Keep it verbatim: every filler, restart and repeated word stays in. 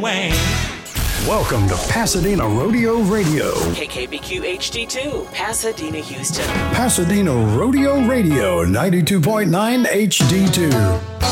Wayne. Welcome to Pasadena Rodeo Radio. K K B Q H D two, Pasadena, Houston. Pasadena Rodeo Radio, ninety-two point nine H D two.